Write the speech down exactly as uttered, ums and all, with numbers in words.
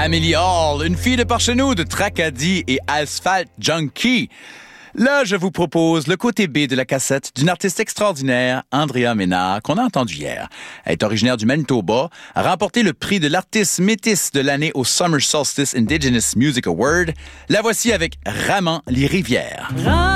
Amélie Hall, une fille de par chez nous de Tracadie et Asphalt Junkie. Là, je vous propose le côté B de la cassette d'une artiste extraordinaire, Andrea Ménard, qu'on a entendue hier. Elle est originaire du Manitoba, a remporté le prix de l'artiste métisse de l'année au Summer Solstice Indigenous Music Award. La voici avec Raman les Rivières.